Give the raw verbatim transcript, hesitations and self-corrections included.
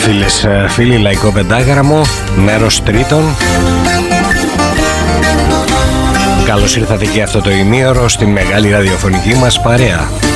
Φίλες, φίλοι, Λαϊκό Πεντάγραμμο, μέρος τρίτον. Καλώς ήρθατε και αυτό το ημίωρο στη μεγάλη ραδιοφωνική μας παρέα.